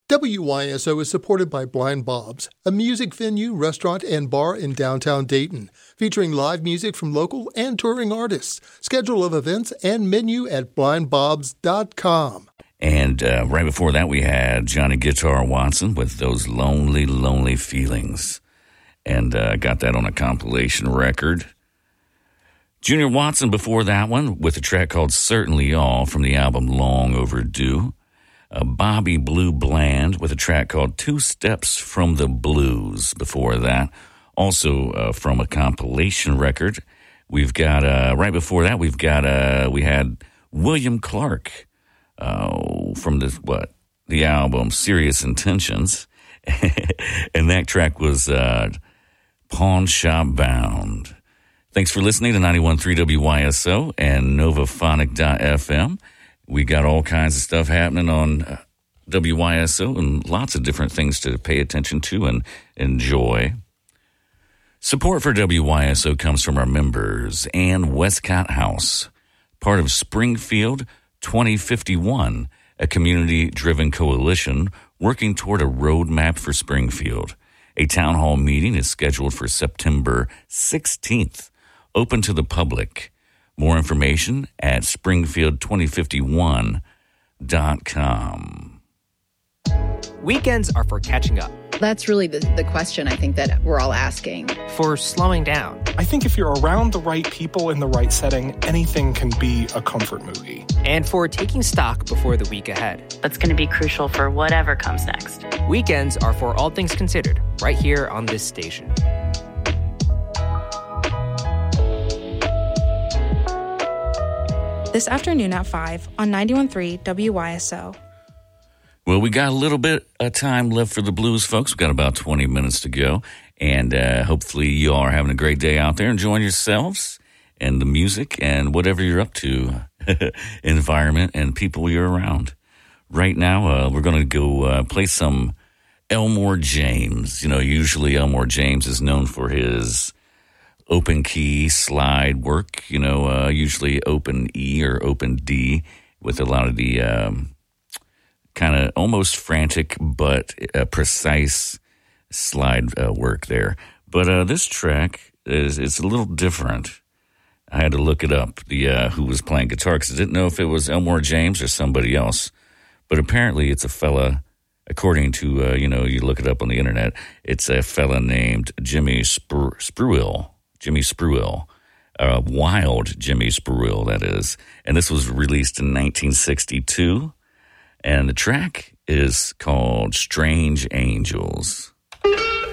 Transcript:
WYSO is supported by Blind Bob's, a music venue, restaurant, and bar in downtown Dayton, featuring live music from local and touring artists. Schedule of events and menu at blindbobs.com. And right before that, we had Johnny Guitar Watson with Those Lonely, Lonely Feelings. And got that on a compilation record. Junior Watson before that one with a track called Certainly All from the album Long Overdue. Bobby Blue Bland with a track called Two Steps from the Blues before that. Also from a compilation record. We've got, right before that, we had William Clark from the album Serious Intentions. And that track was Pawn Shop Bound. Thanks for listening to 91.3 WYSO and Novaphonic.fm. We got all kinds of stuff happening on WYSO and lots of different things to pay attention to and enjoy. Support for WYSO comes from our members and Westcott House, part of Springfield 2051, a community-driven coalition working toward a roadmap for Springfield. A town hall meeting is scheduled for September 16th, open to the public. More information at springfield2051.com. Weekends are for catching up. That's really the question I think that we're all asking. For slowing down. I think if you're around the right people in the right setting, anything can be a comfort movie. And for taking stock before the week ahead. That's going to be crucial for whatever comes next. Weekends are for All Things Considered, right here on this station. This afternoon at 5 on 91.3 WYSO. Well, we got a little bit of time left for the blues, folks. We've got about 20 minutes to go. And hopefully you all are having a great day out there, enjoying yourselves and the music and whatever you're up to, environment and people you're around. Right now, we're going to go play some Elmore James. You know, usually Elmore James is known for his open key slide work, you know, usually open E or open D with a lot of the kind of almost frantic but precise slide work there. But this track is a little different. I had to look it up, who was playing guitar, because I didn't know if it was Elmore James or somebody else. But apparently it's a fella, according to, you look it up on the internet, it's a fella named Jimmy Spruill. Jimmy Spruill, wild Jimmy Spruill, that is. And this was released in 1962. And the track is called Strange Angels.